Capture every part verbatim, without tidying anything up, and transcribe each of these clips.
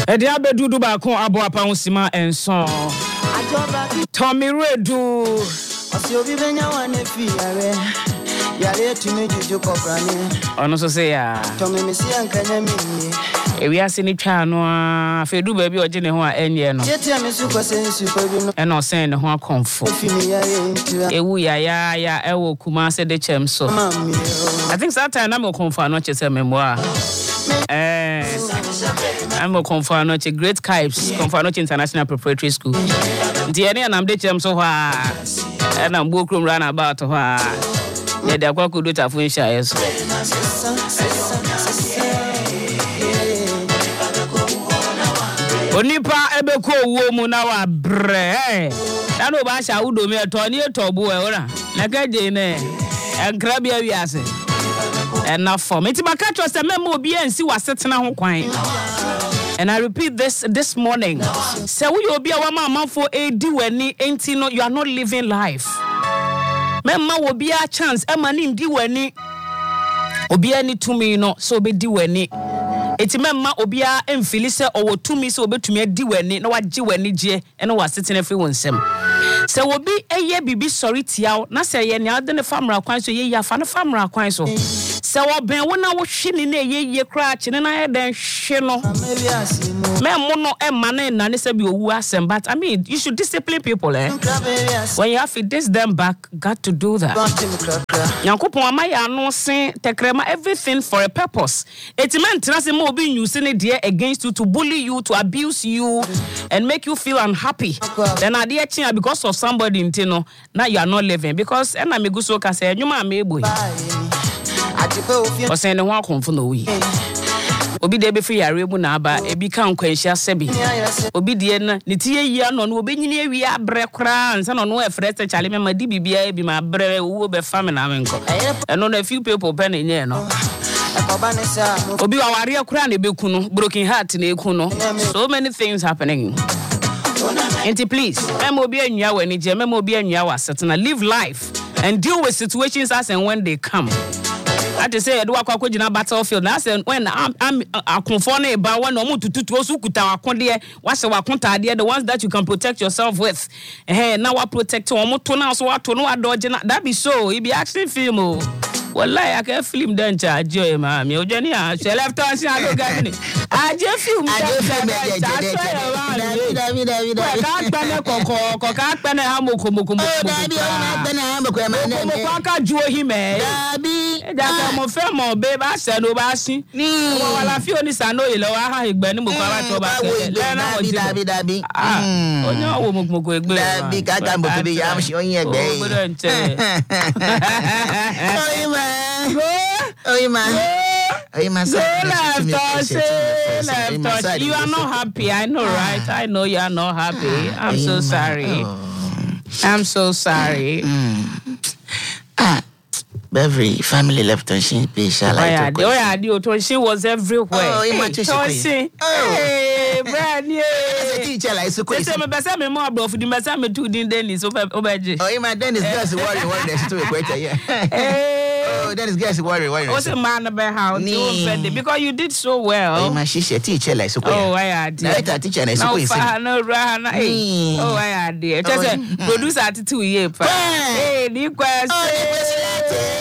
Edi abedudu ba kon abo apa sima enson. Tommy Redu. Osi obi benya wane fi yare. Yare tumi juju kobrane. Ono so say ya. Tommy mesi ankanya mi. Ewi ase ni twa no a fedu ba bi oje ne ho a enye no. Yeti amesu kwase nsu kwabi no. E no sen ne ho akonfo. Ewu ya ya ya ewo kuma se de chem so. I think that time na me konfo no che se memoa. Eh I'm a Confanoche Great Kipes Confanoche International Preparatory School. The area and I'm the chem so ha and I'm book room run about ha. Yeah, they are could do it for shares. Onipa ebeko wo mu na wa bre. Na no ba sha udo me to ni to bo e ora. Na ka je ne. Enkra bia wi ase. Enough for me. Tima catch us memo obi ansi wasetena ho kwan. And I repeat this this morning. Say we obi a wama amanfo edi wani enti no, you are not living life. Memma obi a chance e mani ndi wani. Obi ani tumi no so be di wani. Eti memma obi a emfili se owo tumi se obetumi adi wani na wagye wani gye e no wasetena fi wonsem. Se obi eye bibi sorry tiaw na se ye ne ade ne famra kwan so ye ya fa ne famra kwan so. Se wo ben wo na wo hwe ne na ye ye kra kye ne na ye den hwe no. Me mo no e ma na na ne se bi owu asem, but I mean you should discipline people eh. When you have to diss them back, got to do that. Yankopon amaya no se tekrema everything for a purpose. Etimen trase mo obi using it there against you to bully you, to abuse you and make you feel unhappy. Then ade e chin because of somebody intino now you are not living because ena me guso ka se enwuma me boy. O se ne ho akonfo no wi. Obi de be free yare mu na aba e bi kan kwanhia sebi. Obi de na ne tie yi ano no obenyini awi abre kra nsa no no e frete chale me ma di bibia e bi ma abre wo be fam na menko. Eno na few people pen enye no. Obi wa ware kra na be ku no broken heart na eku no. So many things happening. Auntie, please, memo be anwa wani je, memo be anwa wa setna. Live life and deal with situations as and when they come. I just say, do akwa kwagina battlefield. Na say when I'm I'm akonfone ba when omo tututu osu kuta akonde wase wakonta ade the ones that you can protect yourself with. Eh now wa protect omo to na so wa to no wa dodge na that be so. It be action film oh. Wallahi I can film den cha joy ma me ojani a she left us I go get ni. I just film den cha David David David ka gbane kokko ko ka gbane ha mokomoko mo David o gbane ha moko ma na me ko ka juo hi me David e ja ka mo fe mo be ba se no ba sin ni o wala fi oni sano ye lo wa ha egbe ni mo ko ba to ba se le na o David David ah onyo wo mokomoko egbe David ka ka mo be ya mo si oyin egbe oh man oh man so you are not happy I know right I know you are not happy I'm so sorry I'm so sorry ah Beverly family left on she be shall I talk. Oh yeah, the Toshi was everywhere. Oh, you want to Toshi. Hey, brand new. Teacher like so quick. Say me besa me more bro for the besa me two din Dennis obeje. Oh, my Dennis girls worry worry that to equate here. Hey. Oh, Dennis girls worry worry. What's a man about how you offended because you did so well. Oh, my she teacher like so quick. Oh, I did. Now teacher like so quick. No, no, Rana. Oh, I did. Just producer two year. Hey, the question.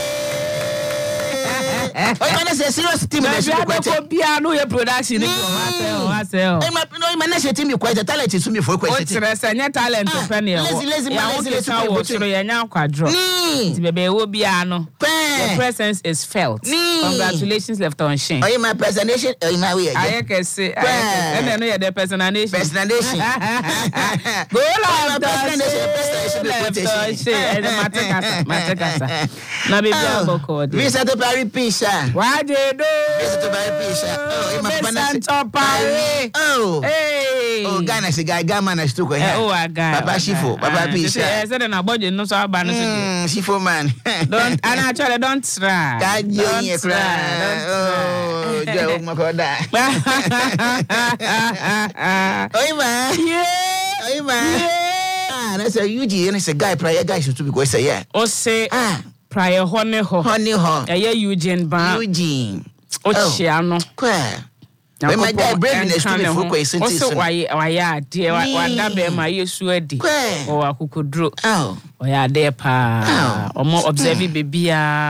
Oh, man, say serious team that you quite. No piano your production. I say, oh, no, man, say team you quite a talent is me for question. What's the talent of penny? Lazy, lazy, lazy, lazy. You now quadro. Baby, will piano. Your presence is felt. Congratulations, left on shame. Oh, my presentation. Oh, my way. I can say, and then you the presentation. Presentation. Go on, presentation. Left on shame. Matekasa, matekasa. Na baby, I'm going to visit the Paris Pizza. Why do you do? Visit the Paris Pizza. Oh, my Paris. Oh, hey. Oh, Ghana, say guy, Ghana, man, stuck here. Oh, I got. Papa Shifo, Papa Pizza. I said, "Na budget no so bad." Shifo man. Don't. And actually, don't try. Don't try. Oh, Joe, my God. Oh, man. Yeah. Oh, man. Ah, that's a Eugene. It's a guy. Prior guy should be going say yeah. Oh, say ah. Prior honey ho. Honey ho. Yeah, Eugene ba. Eugene. Ochiano. Kwa. When my guy breadiness to me for question. Also, why, why, dear, what that my you sweaty or I could draw. Oh, why are there, pa? Or more observing baby.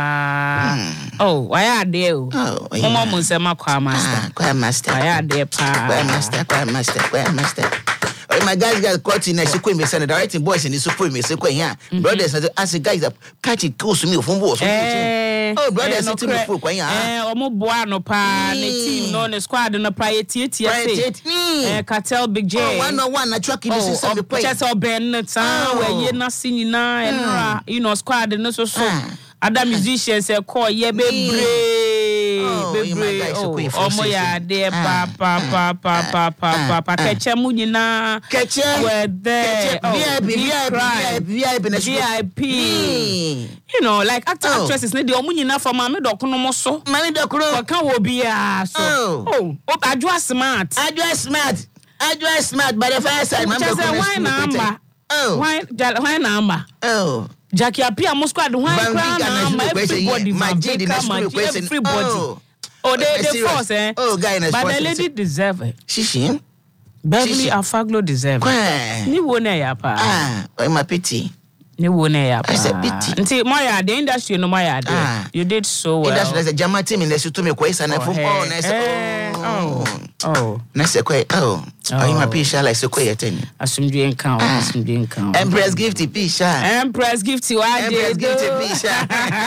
Oh, why are there? Oh, Mama Musema Quamaster, Quamaster, why are there, pa? Quamaster, Quamaster, Quamaster. My guys got caught in a sequin, me send directing boys in the supreme, me sequin, yeah. Brothers, as a guy that catch it goes to me from both. Oh, brothers, no cream, eh, or more buano pa, team known as squad in a priority, eh, cartel big J. One on one, I truck in the system, the place or Ben, town where you're not singing now, and you know, squad and so so. Other musicians say, call ye baby. Oh, oh, oh, yeah, dear papa, papa, papa, papa, papa, catch a munina, catch a word there, V I P. You know, like actor actresses, need the munina for mammy docuno, mammy docuno, can't be a so. Oh, oh, I dress smart, I dress smart, I dress smart, but the first time, why number? Oh, why, why number? Oh. Jackie appear most quite one crown everybody my jade in everybody. Oh, they the force, eh? Oh, guy, but the lady deserve it. She Beverly Afaglo deserve it. Ni wone ya pa. Ah, oh my pity. Ni wone ya pa. I said pity. Until my the industry no my ah. You did so well. Industry there's a Jama team in the to me quest and for oh, nice. Oh. Oh. Nice quite. Oh. Oh, my pisha like so quiet ten. Asumdwe nkan, asumdwe nkan. Empress Gifty pisha. Empress Gifty wa je. Empress Gifty pisha.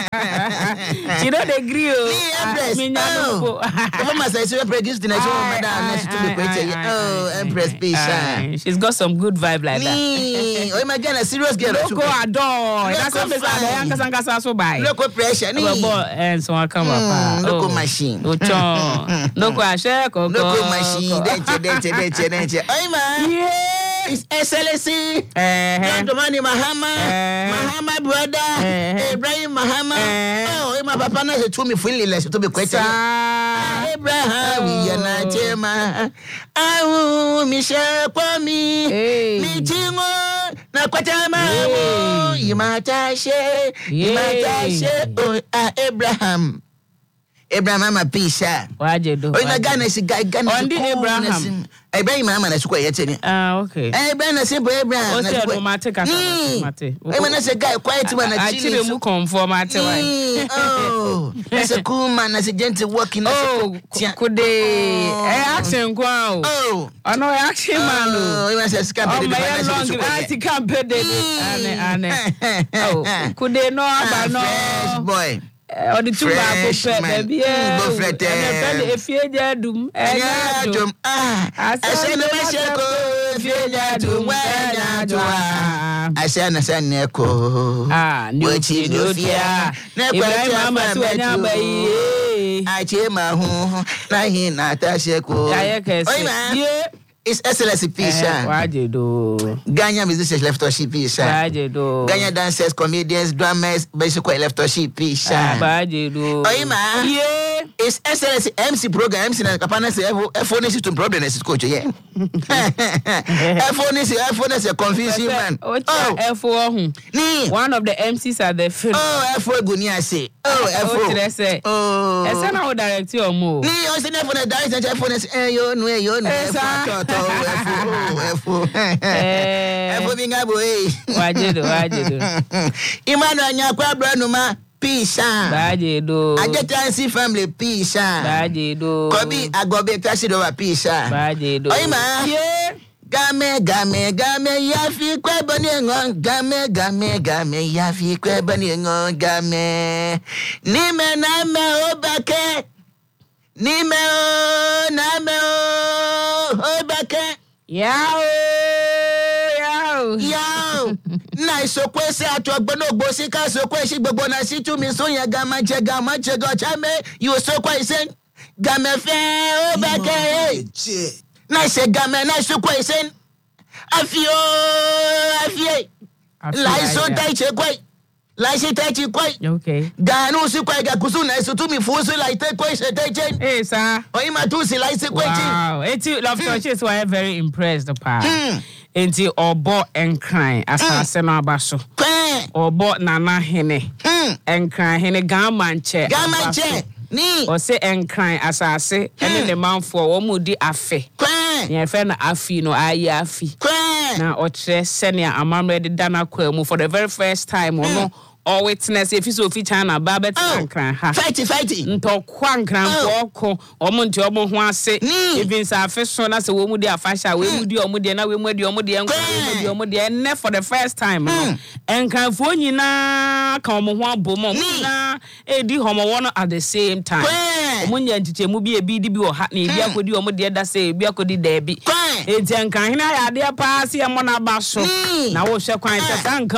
She don't agree oh. Empress. Me no. If I say so Empress Gifty na so madam na to be quiet. Oh, Empress pisha. She's got some good vibe like that. Oh, my God, a serious girl. Look go adore. That's what I say. Yankasa nkasa so buy. Look pressure ni. And so I come up. Look machine. Ocho. Look a share ko. Look machine. Denche denche denche. Oi man, yeah, it's S L C. Uh-huh. Domani Mahama, uh-huh. Mahama brother, uh-huh. Ibrahim Mahama. Uh-huh. Oh, my papa na se to me fully less to be quite. Abraham, we are not Jema. Ah, Michelle Kwami, mi jingo na kwatama. Imatashe, imatashe. Oh, Abraham. Abraham mama pisha. Waje do. Oina Ghana si Ghana. Ondi Abraham. Abraham mama na sukwa yete. Ah, okay. Abraham na se bo Abraham na sukwa. O se mate kaka mate. E mana se guy quiet man na chile. Achile mu conform mate why. Oh. Na se cool man na se gentle working na se. Oh, kude. Eh action kwa o. Oh. Ono action man o. E mana se scam pe de na se sukwa. Ah, ti camp pe de. Ane ane. Oh, kude no aba no. Fresh boy. Or the two back baby, if you dum, ah, I said, I said, I said, Neko, ah, no, she do, yeah, never, I came my home, Nahin, Natasha, yeah. It's S L C Pisha. Why do you do? Ghana musicians left or she Pisha. Why do you do? Ghana dancers, comedians, drummers, basically left or she Pisha. Why do you do? Oh, man. Yeah. It's S L C M C program. M C na kapana se F O N is to problem is coach, yeah. F O N is F O N is a confusing man. Oh, F O N. Ni. One of the M Cs at the film. Oh, F O Gunia say. Oh, F O. Oh. Esa na o direct you mo. Ni o se na F O N direct F O N is eh yo no eh yo no. Oh, F O. F O binga boy. Wajedo, wajedo. Imano nyakwa branuma Pisha. Wajedo. Ajetansi family Pisha. Wajedo. Kobi agobe tashi do Pisha. Wajedo. Oima. Yeah. Game game game yafi kwe bani ngon game game game yafi kwe bani ngon game. Nime na me obake. Nime o na me o obake. Yao yao yao. Na so kwese atogbo no gbo sika so kwese gbogbo na si tu mi so yan gama je gama je go chame you so kwese game fe obake. Na se game na so kwese afio afie. La so tai che kwai. La se tai che kwai. Okay. Ganu si kwai ga kusu na so tu mi fu so like tai kwai se tai che. Eh sir. O ima tu si like se kwai che. Wow. Eti love touches were very impressed pa. Enti obo enkran asase no abaso. Obo nana hene. Enkran hene gamanche. Gamanche. o se enkran asase ene ne manfo wo mu di afe ya fe na afi no ayi afi na o kire senia amamre de dana kwa mu for the very first time ono or witness if you fi China babet ankran ha fight fight nto kwa nkran ko omo nti omo ho ase even sa afeso na se wo mu di afasha we mu di omo di na we mu di omo di nkran we mu di omo di ne for the first time no nkran fo nyina ka omo ho abom omo na e di homo wono at the same time omo nya ntiche mu bi e bi di bi wo ha na e bi akodi omo di da se e bi akodi da bi e ti nkran hina ya de pa se e mo na ba so na wo hwe kwan se